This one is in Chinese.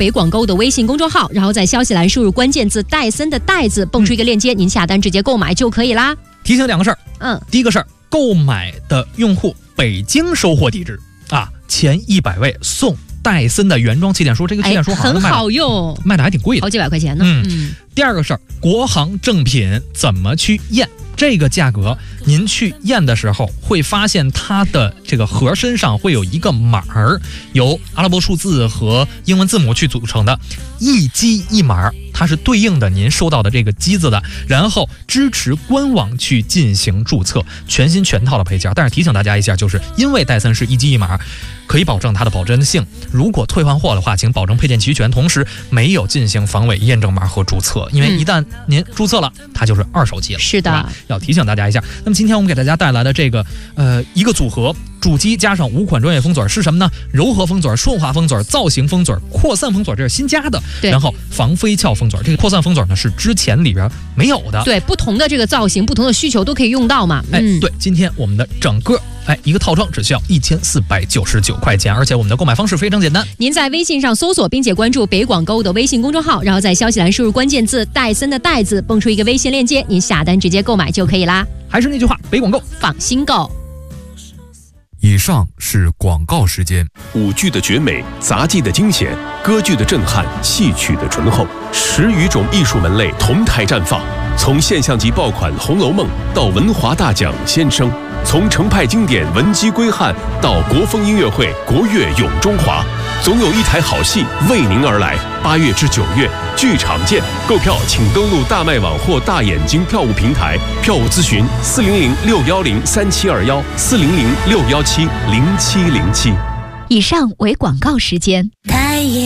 北广购的微信公众号，然后在消息栏输入关键字戴森的戴字，蹦出一个链接，您下单直接购买就可以啦。 提醒2个事儿，第一个事儿，购买的用户北京收货地址啊，前100位送戴森的原装气垫梳，这个气垫梳很好用， 卖的还挺贵的， 好几百块钱呢。 第二个事儿，国行正品怎么去验？这个价格，您去验的时候会发现它的这个盒身上会有一个码儿，由阿拉伯数字和英文字母去组成的，一机一码，它是对应的您收到的这个机子的，然后支持官网去进行注册，全新全套的配件。但是提醒大家一下，就是因为戴森是一机一码，可以保证它的保真性。如果退换货的话，请保证配件齐全，同时没有进行防伪验证码和注册，因为一旦您注册了，它就是二手机了。 是的， 要提醒大家一下。那么今天我们给大家带来的这个一个组合，主机加上5款专业封嘴是什么呢？柔和封嘴、顺滑封嘴、造型封嘴、扩散封嘴，这是新加的。然后防飞翘封嘴，这个扩散封嘴呢是之前里边没有的。 对，不同的这个造型、不同的需求都可以用到嘛。 对，今天我们的整个一个套装只需要1499块钱，而且我们的购买方式非常简单。 您在微信上搜索并且关注北广购的微信公众号，然后在消息栏输入关键字戴森的戴字，蹦出一个微信链接，您下单直接购买就可以啦。 还是那句话，北广购放心购。 以上是广告时间。 舞剧的绝美，杂技的惊险，歌剧的震撼，戏曲的醇厚，10余种艺术门类同台绽放。从现象级爆款《红楼梦》到文华大奖《先生》，从程派经典《文姬归汉》到国风音乐会《国乐咏中华》，总有一台好戏为您而来。8月至9月，剧场见！购票请登录大麦网或大眼睛票务平台，票务咨询400-610-3721，400-617-0707。 以上为广告时间。